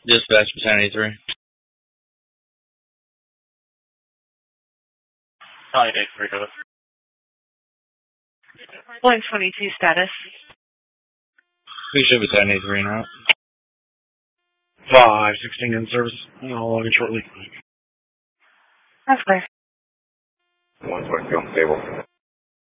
Dispatch, 1083. Hi, 83, go. 122 status. We should be 1083 now. 516 in service. I'll log in shortly. That's clear. 122 on table.